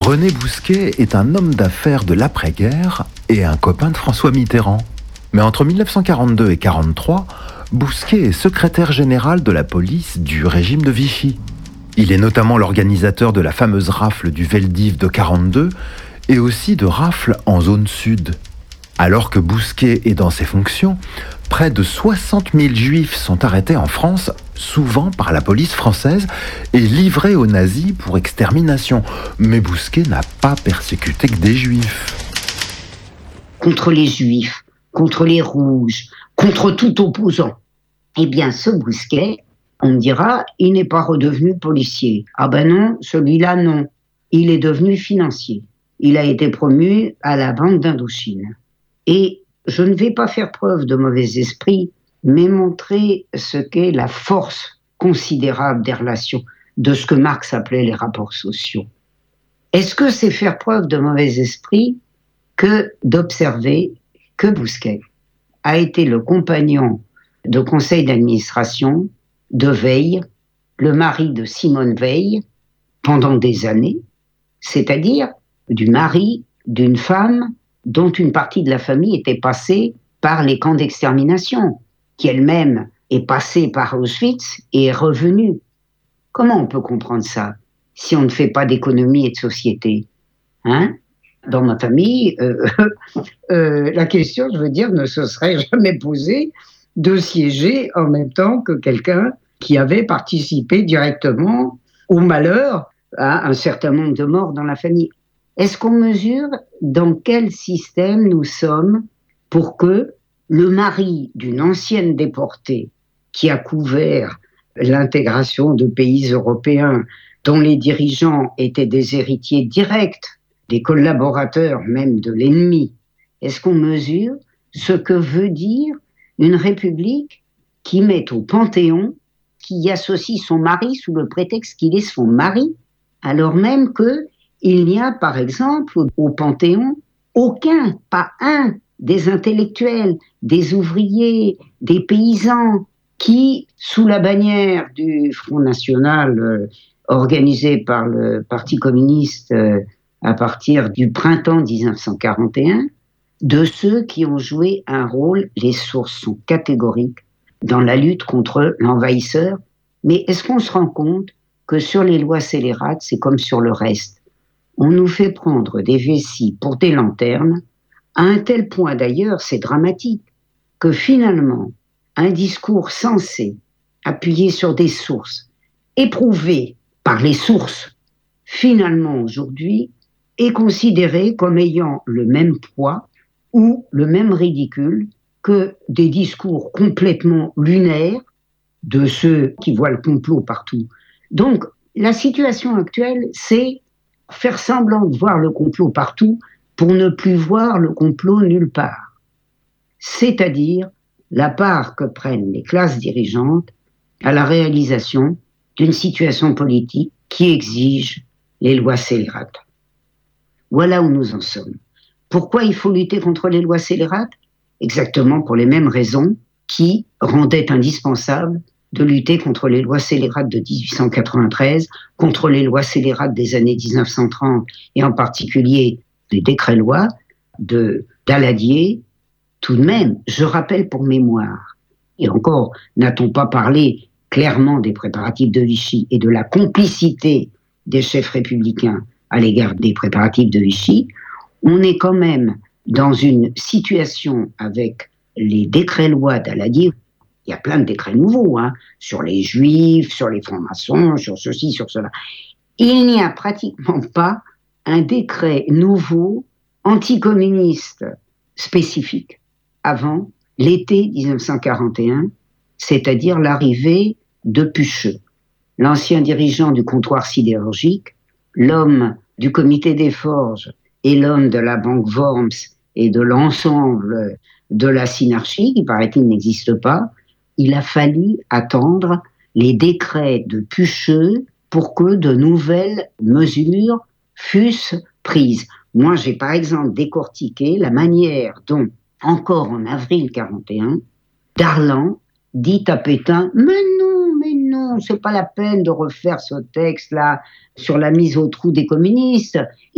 René Bousquet est un homme d'affaires de l'après-guerre et un copain de François Mitterrand. Mais entre 1942 et 1943, Bousquet est secrétaire général de la police du régime de Vichy. Il est notamment l'organisateur de la fameuse rafle du Veldiv de 1942 et aussi de rafles en zone sud. Alors que Bousquet est dans ses fonctions, près de 60 000 juifs sont arrêtés en France, souvent par la police française, et livrés aux nazis pour extermination. Mais Bousquet n'a pas persécuté que des juifs. Contre les juifs, contre les rouges, contre tout opposant. Eh bien, ce Bousquet, on me dira, il n'est pas redevenu policier. Ah ben non, celui-là non. Il est devenu financier. Il a été promu à la Banque d'Indochine. Et je ne vais pas faire preuve de mauvais esprit, mais montrer ce qu'est la force considérable des relations, de ce que Marx appelait les rapports sociaux. Est-ce que c'est faire preuve de mauvais esprit que d'observer que Bousquet a été le compagnon de conseil d'administration de Veil, le mari de Simone Veil, pendant des années, c'est-à-dire du mari d'une femme dont une partie de la famille était passée par les camps d'extermination, qui elle-même est passée par Auschwitz et est revenue. Comment on peut comprendre ça si on ne fait pas d'économie et de société, hein? Dans ma famille, la question, je veux dire, ne se serait jamais posée de siéger en même temps que quelqu'un qui avait participé directement au malheur, à un certain nombre de morts dans la famille. Est-ce qu'on mesure dans quel système nous sommes pour que le mari d'une ancienne déportée qui a couvert l'intégration de pays européens dont les dirigeants étaient des héritiers directs, des collaborateurs même de l'ennemi, est-ce qu'on mesure ce que veut dire une république qui met au Panthéon, qui y associe son mari sous le prétexte qu'il est son mari, alors même qu'il n'y a, par exemple, au Panthéon, aucun, pas un, des intellectuels, des ouvriers, des paysans qui, sous la bannière du Front National organisé par le Parti communiste à partir du printemps 1941, de ceux qui ont joué un rôle, les sources sont catégoriques, dans la lutte contre l'envahisseur. Mais est-ce qu'on se rend compte que sur les lois scélérates, c'est comme sur le reste? On nous fait prendre des vessies pour des lanternes, à un tel point d'ailleurs, c'est dramatique, que finalement, un discours censé appuyer sur des sources, éprouvé par les sources, finalement aujourd'hui, est considéré comme ayant le même poids ou le même ridicule que des discours complètement lunaires de ceux qui voient le complot partout. Donc, la situation actuelle, c'est faire semblant de voir le complot partout pour ne plus voir le complot nulle part. C'est-à-dire la part que prennent les classes dirigeantes à la réalisation d'une situation politique qui exige les lois scélérates. Voilà où nous en sommes. Pourquoi il faut lutter contre les lois scélérates? Exactement pour les mêmes raisons qui rendaient indispensable de lutter contre les lois scélérates de 1893, contre les lois scélérates des années 1930, et en particulier les décrets-lois de Daladier. Tout de même, je rappelle pour mémoire, et encore, n'a-t-on pas parlé clairement des préparatifs de Vichy et de la complicité des chefs républicains à l'égard des préparatifs de Vichy, on est quand même dans une situation avec les décrets-lois Daladier. Il y a plein de décrets nouveaux, sur les juifs, sur les francs-maçons, sur ceci, sur cela. Il n'y a pratiquement pas un décret nouveau anticommuniste spécifique avant l'été 1941, c'est-à-dire l'arrivée de Pucheux, l'ancien dirigeant du comptoir sidérurgique, l'homme du comité des forges et l'homme de la banque Worms et de l'ensemble de la synarchie, qui paraît-il n'existe pas. Il a fallu attendre les décrets de Pucheux pour que de nouvelles mesures fussent prises. Moi, j'ai par exemple décortiqué la manière dont, encore en avril 1941, Darlan dit à Pétain « Mais non, c'est pas la peine de refaire ce texte-là sur la mise au trou des communistes.